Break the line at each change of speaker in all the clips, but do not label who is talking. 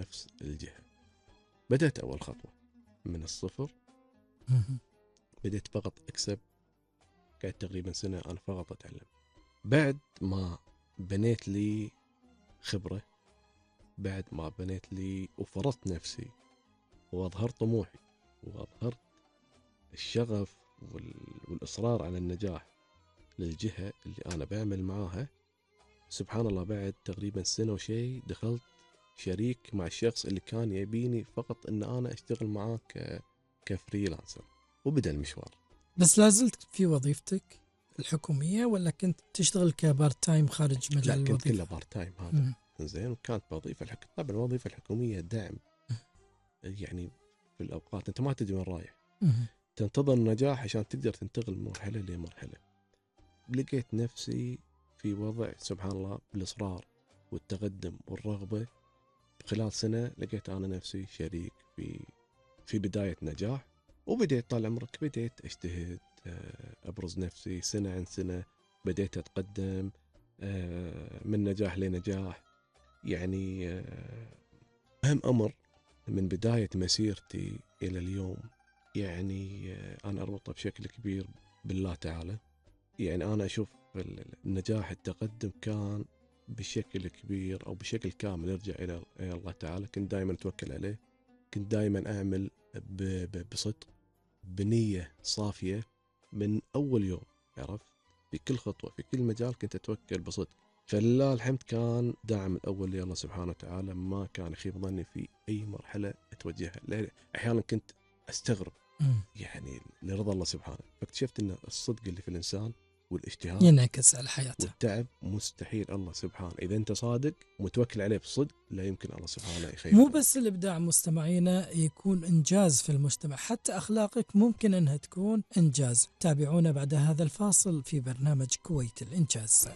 نفس الجهة. بدأت أول خطوة من الصفر، بديت فقط أكسب، قعدت تقريبا سنة أنا فقط أتعلم. بعد ما بنيت لي خبرة، بعد ما بنيت لي وفرضت نفسي وأظهرت طموحي وأظهرت الشغف والإصرار على النجاح للجهة اللي أنا بعمل معاها، سبحان الله بعد تقريبا سنة وشي دخلت شريك مع الشخص اللي كان يبيني فقط ان انا اشتغل معاه كفريلانسر، وبدأ المشوار.
بس لازلت في وظيفتك الحكومية ولا كنت تشتغل كبارت تايم خارج مجال الوظيفة؟
لا، كنت كله بارت تايم هذا. زين. وكانت وظيفة طبعا الوظيفة الحكومية دعم، يعني في الاوقات انت ما تدري وين رايح، تنتظر النجاح عشان تقدر تنتقل من مرحلة لمرحلة. لقيت نفسي في وضع سبحان الله بالاصرار والتقدم والرغبة. خلال سنة لقيت أنا نفسي شريك في بداية نجاح، وبديت طال عمرك بديت أجتهد، أبرز نفسي سنة عن سنة، بديت أتقدم من نجاح لنجاح. يعني أهم أمر من بداية مسيرتي إلى اليوم، يعني أنا أربطه بشكل كبير بالله تعالى. يعني أنا أشوف النجاح التقدم كان بشكل كبير أو بشكل كامل يرجع إلى الله تعالى. كنت دائما أتوكل عليه، كنت دائما أعمل بصدق، بنية صافية من أول يوم. عرفت؟ في كل خطوة في كل مجال كنت أتوكل بصدق، فلله الحمد كان داعم الأول لله سبحانه وتعالى. ما كان يخيب ظني في أي مرحلة أتوجهها. أحيانا كنت أستغرب يعني لرضا الله سبحانه، فاكتشفت أن الصدق اللي في الإنسان والاجتهاد
ينعكس على حياته
والتعب مستحيل الله سبحانه إذا أنت صادق متوكل عليه بصدق لا يمكن الله سبحانه يخيب.
مو بس الإبداع مستمعينا يكون إنجاز في المجتمع، حتى أخلاقك ممكن أنها تكون إنجاز. تابعونا بعد هذا الفاصل في برنامج كويت الإنجاز.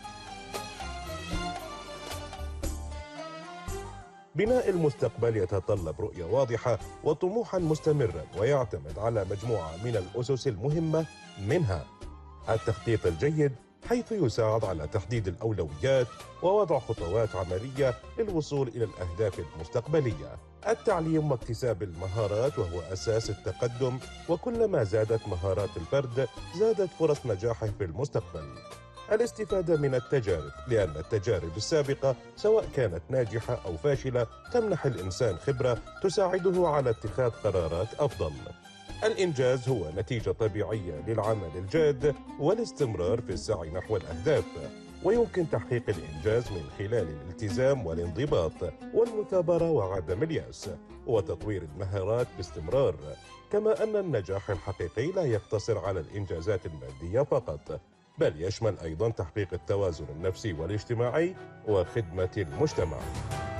بناء المستقبل يتطلب رؤية واضحة وطموحا مستمرا، ويعتمد على مجموعة من الأسس المهمة، منها التخطيط الجيد حيث يساعد على تحديد الأولويات ووضع خطوات عملية للوصول إلى الأهداف المستقبلية. التعليم واكتساب المهارات وهو أساس التقدم، وكلما زادت مهارات الفرد زادت فرص نجاحه في المستقبل. الاستفادة من التجارب، لأن التجارب السابقة سواء كانت ناجحة أو فاشلة تمنح الإنسان خبرة تساعده على اتخاذ قرارات أفضل. الإنجاز هو نتيجة طبيعية للعمل الجاد والاستمرار في السعي نحو الأهداف، ويمكن تحقيق الإنجاز من خلال الالتزام والانضباط والمثابرة وعدم اليأس وتطوير المهارات باستمرار. كما أن النجاح الحقيقي لا يقتصر على الإنجازات المادية فقط، بل يشمل أيضا تحقيق التوازن النفسي والاجتماعي وخدمة المجتمع.